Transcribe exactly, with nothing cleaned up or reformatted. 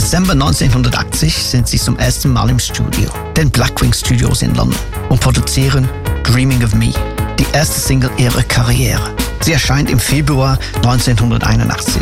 Dezember neunzehnhundertachtzig sind sie zum ersten Mal im Studio, den Blackwing Studios in London, und produzieren Dreaming of Me, die erste Single ihrer Karriere. Sie erscheint im Februar neunzehnhunderteinundachtzig.